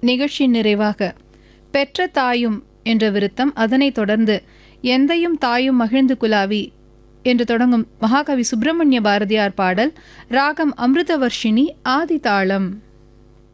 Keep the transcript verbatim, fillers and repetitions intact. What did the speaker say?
நிகழ்ச்சி நிறைவாக பெற்ற தாயும் என்ற விருத்தம், அதனைத் தொடர்ந்து எந்தையும் தாயும் மகிழ்ந்து குலாவி என்று தொடங்கும் மகாகவி சுப்பிரமணிய பாரதியார் பாடல், ராகம் அமிர்தவர்ஷினி, ஆதி தாளம்.